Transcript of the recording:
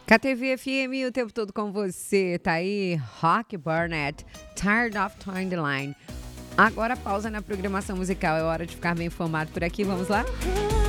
KTV FM, o tempo todo com você. Tá aí, Rock Burnett, Tired of Towing the Line. Agora pausa na programação musical, é hora de ficar bem informado por aqui, vamos lá?